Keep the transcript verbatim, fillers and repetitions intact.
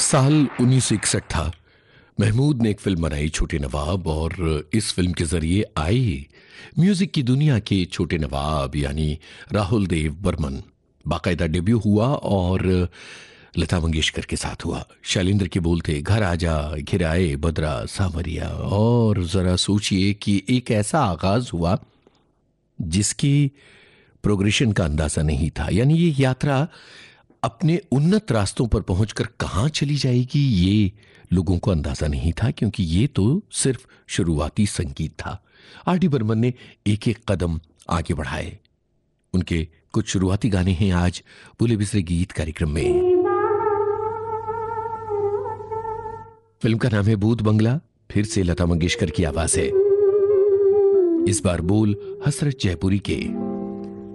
साल उन्नीस सौ इकसठ था। महमूद ने एक फिल्म बनाई छोटे नवाब, और इस फिल्म के जरिए आए म्यूजिक की दुनिया के छोटे नवाब यानी राहुल देव बर्मन। बाकायदा डेब्यू हुआ और लता मंगेशकर के साथ हुआ। शैलेंद्र के बोल थे, घर आजा घिराए बदरा सामरिया। और जरा सोचिए कि एक ऐसा आगाज हुआ जिसकी प्रोग्रेशन का अंदाजा नहीं था, यानी ये यात्रा अपने उन्नत रास्तों पर पहुंचकर कहां चली जाएगी ये लोगों को अंदाजा नहीं था, क्योंकि ये तो सिर्फ शुरुआती संगीत था। आर डी बर्मन ने एक एक कदम आगे बढ़ाए। उनके कुछ शुरुआती गाने हैं आज भूले बिसरे गीत कार्यक्रम में। फिल्म का नाम है भूत बंगला, फिर से लता मंगेशकर की आवाज है, इस बार बोल हसरत जयपुरी के।